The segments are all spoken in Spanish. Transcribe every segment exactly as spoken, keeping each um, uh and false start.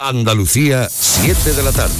Andalucía, siete de la tarde.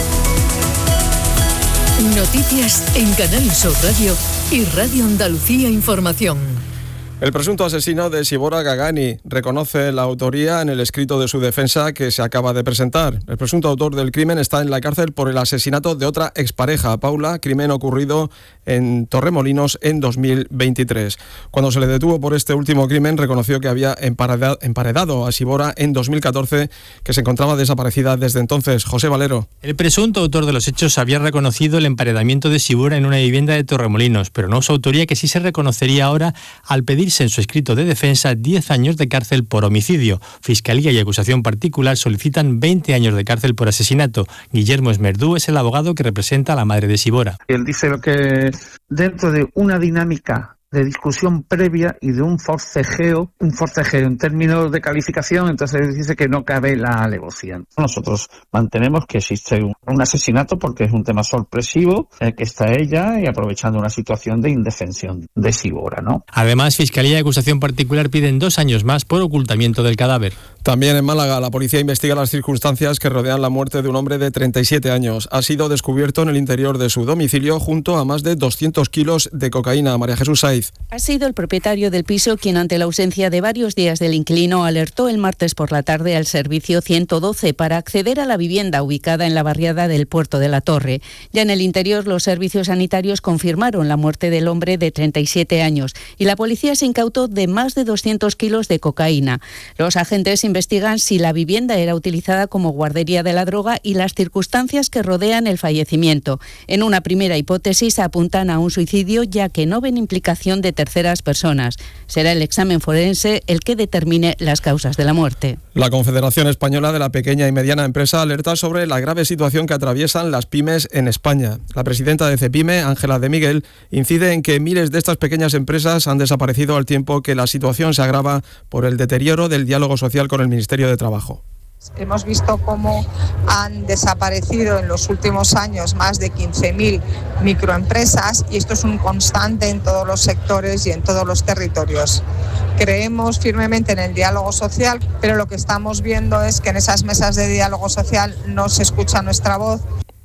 Noticias en Canal Sur Radio y Radio Andalucía Información. El presunto asesino de Sibora Gagani reconoce la autoría en el escrito de su defensa que se acaba de presentar. El presunto autor del crimen está en la cárcel por el asesinato de otra expareja, Paula, crimen ocurrido en Torremolinos en dos mil veintitrés. Cuando se le detuvo por este último crimen, reconoció que había emparedado a Sibora en dos mil catorce, que se encontraba desaparecida desde entonces. José Valero. El presunto autor de los hechos había reconocido el emparedamiento de Sibora en una vivienda de Torremolinos, pero no su autoría, que sí se reconocería ahora al pedir en su escrito de defensa diez años de cárcel por homicidio. Fiscalía y acusación particular solicitan veinte años de cárcel por asesinato. Guillermo Esmerdú es el abogado que representa a la madre de Sibora. Él dice lo que dentro de una dinámica de discusión previa y de un forcejeo, un forcejeo en términos de calificación, entonces dice que no cabe la alevosía. Nosotros mantenemos que existe un, un asesinato porque es un tema sorpresivo, eh, que está ella y aprovechando una situación de indefensión de Sibora, ¿no? Además, Fiscalía y acusación particular piden dos años más por ocultamiento del cadáver. También en Málaga, la policía investiga las circunstancias que rodean la muerte de un hombre de treinta y siete años. Ha sido descubierto en el interior de su domicilio junto a más de doscientos kilos de cocaína. María Jesús Saiz. Ha sido el propietario del piso quien, ante la ausencia de varios días del inquilino, alertó el martes por la tarde al servicio ciento doce para acceder a la vivienda ubicada en la barriada del Puerto de la Torre. Ya en el interior, los servicios sanitarios confirmaron la muerte del hombre de treinta y siete años y la policía se incautó de más de doscientos kilos de cocaína. Los agentes investigan si la vivienda era utilizada como guardería de la droga y las circunstancias que rodean el fallecimiento. En una primera hipótesis apuntan a un suicidio, ya que no ven implicación de terceras personas. Será el examen forense el que determine las causas de la muerte. La Confederación Española de la Pequeña y Mediana Empresa alerta sobre la grave situación que atraviesan las pymes en España. La presidenta de CEPIME, Ángela de Miguel, incide en que miles de estas pequeñas empresas han desaparecido al tiempo que la situación se agrava por el deterioro del diálogo social con el Ministerio de Trabajo. Hemos visto cómo han desaparecido en los últimos años más de quince mil microempresas y esto es un constante en todos los sectores y en todos los territorios. Creemos firmemente en el diálogo social, pero lo que estamos viendo es que en esas mesas de diálogo social no se escucha nuestra voz.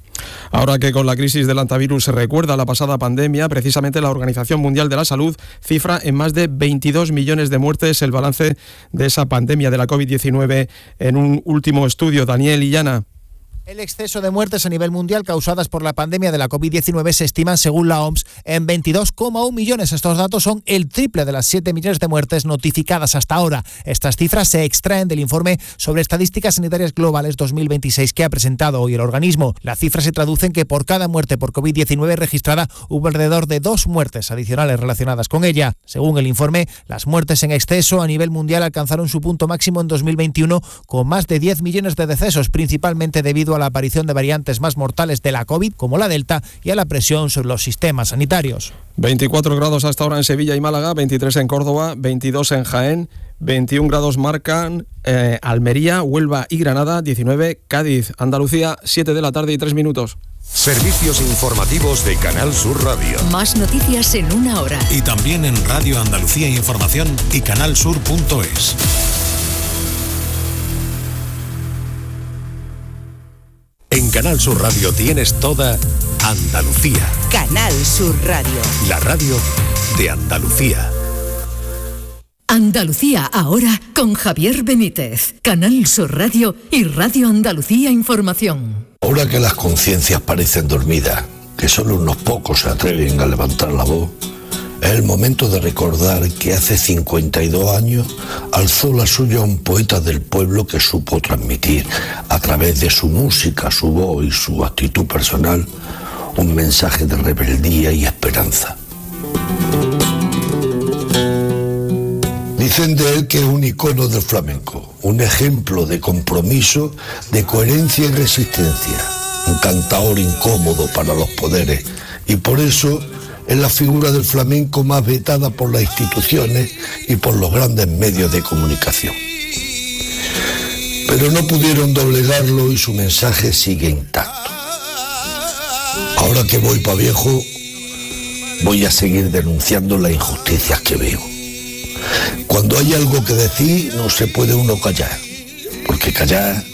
Ahora que con la crisis del hantavirus se recuerda la pasada pandemia, precisamente la Organización Mundial de la Salud cifra en más de veintidós millones de muertes el balance de esa pandemia de la COVID diecinueve en un último estudio. Daniel Illana. El exceso de muertes a nivel mundial causadas por la pandemia de la COVID diecinueve se estiman, según la O M S, en veintidós coma uno millones. Estos datos son el triple de las siete millones de muertes notificadas hasta ahora. Estas cifras se extraen del informe sobre estadísticas sanitarias globales dos mil veintiséis que ha presentado hoy el organismo. La cifra se traduce en que por cada muerte por COVID diecinueve registrada hubo alrededor de dos muertes adicionales relacionadas con ella. Según el informe, las muertes en exceso a nivel mundial alcanzaron su punto máximo en dos mil veintiuno con más de diez millones de decesos, principalmente debido a la aparición de variantes más mortales de la COVID, como la Delta, y a la presión sobre los sistemas sanitarios. veinticuatro grados hasta ahora en Sevilla y Málaga, veintitrés en Córdoba, veintidós en Jaén, veintiún grados marcan eh, Almería, Huelva y Granada, diecinueve Cádiz. Andalucía, siete de la tarde y tres minutos. Servicios informativos de Canal Sur Radio. Más noticias en una hora. Y también en Radio Andalucía Información y canalsur punto es. En Canal Sur Radio tienes toda Andalucía. Canal Sur Radio. La radio de Andalucía. Andalucía ahora con Javier Benítez. Canal Sur Radio y Radio Andalucía Información. Ahora que las conciencias parecen dormidas, que solo unos pocos se atreven a levantar la voz, es el momento de recordar que hace cincuenta y dos años alzó la suya un poeta del pueblo que supo transmitir, a través de su música, su voz y su actitud personal, un mensaje de rebeldía y esperanza. Dicen de él que es un icono del flamenco, un ejemplo de compromiso, de coherencia y resistencia, un cantaor incómodo para los poderes, y por eso es la figura del flamenco más vetada por las instituciones y por los grandes medios de comunicación. Pero no pudieron doblegarlo y su mensaje sigue intacto. Ahora que voy pa' viejo, voy a seguir denunciando las injusticias que veo. Cuando hay algo que decir, no se puede uno callar, porque callar